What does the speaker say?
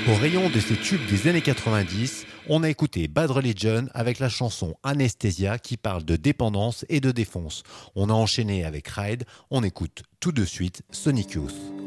Au rayon de ces tubes des années 90, on a écouté Bad Religion avec la chanson Anesthesia qui parle de dépendance et de défonce. On a enchaîné avec Ride, on écoute tout de suite Sonic Youth.